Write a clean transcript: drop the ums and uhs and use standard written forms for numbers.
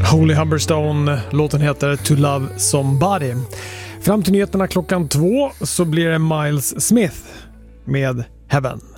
Holy Humberstone, låten heter To Love Somebody. Fram till nyheterna klockan 2 så blir det Miles Smith med Heaven.